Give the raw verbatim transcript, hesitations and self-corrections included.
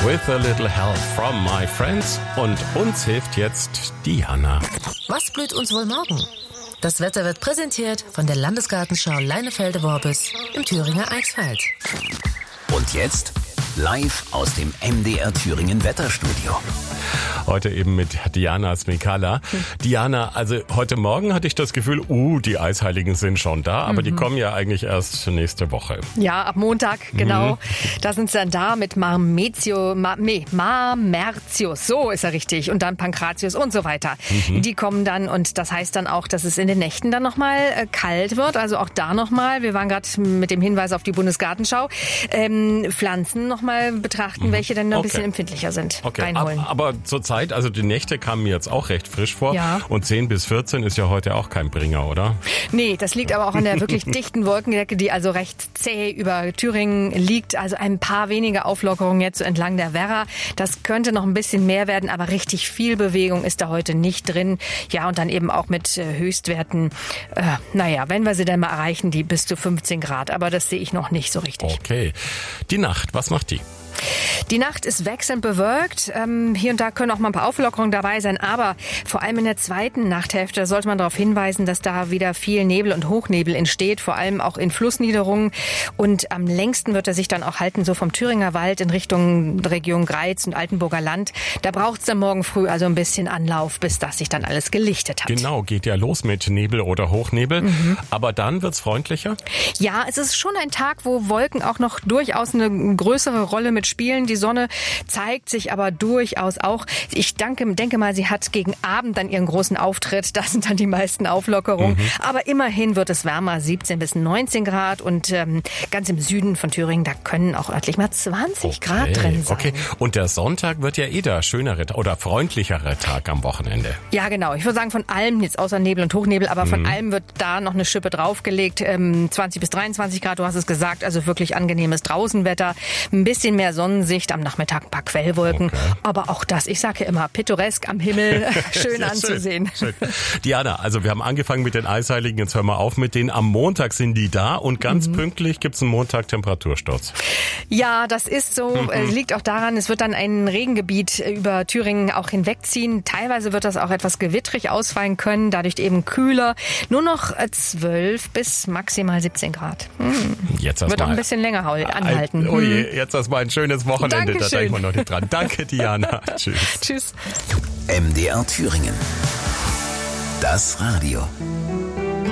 With a little help from my friends. Und uns hilft jetzt Diana. Was blüht uns wohl morgen? Das Wetter wird präsentiert von der Landesgartenschau Leinefelde-Worbis im Thüringer Eichsfeld. Und jetzt live aus dem M D R Thüringen Wetterstudio. Heute eben mit Diana Smikala. Hm. Diana, also heute Morgen hatte ich das Gefühl, uh, die Eisheiligen sind schon da, aber mhm. die kommen ja eigentlich erst nächste Woche. Ja, ab Montag, genau. Mhm. Da sind sie dann da mit Marmetio, Ma, nee, Mamertius, so ist er richtig, und dann Pankratius und so weiter. Mhm. Die kommen dann, und das heißt dann auch, dass es in den Nächten dann nochmal äh, kalt wird, also auch da nochmal, wir waren gerade mit dem Hinweis auf die Bundesgartenschau, ähm, Pflanzen nochmal betrachten, mhm. welche dann noch okay. ein bisschen empfindlicher sind. Okay, reinholen. aber, aber zur Zeit, also die Nächte kamen mir jetzt auch recht frisch vor. Ja. Und zehn bis vierzehn ist ja heute auch kein Bringer, oder? Nee, das liegt aber auch an der wirklich dichten Wolkendecke, die also recht zäh über Thüringen liegt. Also ein paar wenige Auflockerungen jetzt so entlang der Werra. Das könnte noch ein bisschen mehr werden, aber richtig viel Bewegung ist da heute nicht drin. Ja, und dann eben auch mit äh, Höchstwerten, äh, naja, wenn wir sie dann mal erreichen, die bis zu fünfzehn Grad. Aber das sehe ich noch nicht so richtig. Okay. Die Nacht, was macht die? Die Nacht ist wechselnd bewölkt. Ähm, hier und da können auch mal ein paar Auflockerungen dabei sein. Aber vor allem in der zweiten Nachthälfte sollte man darauf hinweisen, dass da wieder viel Nebel und Hochnebel entsteht. Vor allem auch in Flussniederungen. Und am längsten wird er sich dann auch halten, so vom Thüringer Wald in Richtung Region Greiz und Altenburger Land. Da braucht es dann morgen früh also ein bisschen Anlauf, bis das sich dann alles gelichtet hat. Genau, geht ja los mit Nebel oder Hochnebel. Mhm. Aber dann wird's freundlicher? Ja, es ist schon ein Tag, wo Wolken auch noch durchaus eine größere Rolle mit spielen. Die Sonne zeigt sich aber durchaus auch. Ich denke, denke mal, sie hat gegen Abend dann ihren großen Auftritt. Das sind dann die meisten Auflockerungen. Mhm. Aber immerhin wird es wärmer, siebzehn bis neunzehn Grad. Und ähm, ganz im Süden von Thüringen, da können auch örtlich mal zwanzig okay. Grad drin sein. Okay, und der Sonntag wird ja eh der schönere oder freundlichere Tag am Wochenende. Ja, genau. Ich würde sagen, von allem, jetzt außer Nebel und Hochnebel, aber von mhm. allem wird da noch eine Schippe draufgelegt. Ähm, zwanzig bis dreiundzwanzig Grad, du hast es gesagt. Also wirklich angenehmes Draußenwetter. Ein bisschen mehr Sonnensicht. Am Nachmittag ein paar Quellwolken. Okay. Aber auch das, ich sage ja immer, pittoresk am Himmel, schön ja, anzusehen. Schön, schön. Diana, also wir haben angefangen mit den Eisheiligen, jetzt hören wir auf mit denen. Am Montag sind die da und ganz mhm. pünktlich gibt es einen Montag Temperatursturz. Ja, das ist so. Mhm. Es liegt auch daran, es wird dann ein Regengebiet über Thüringen auch hinwegziehen. Teilweise wird das auch etwas gewittrig ausfallen können, dadurch eben kühler. Nur noch zwölf bis maximal siebzehn Grad. Mhm. Jetzt wird auch ein bisschen länger anhalten. Oh je, jetzt erstmal ein schönes Wochenende. Dankeschön. Da denken wir noch nicht dran. Danke, Diana. Tschüss. Tschüss. M D R Thüringen. Das Radio.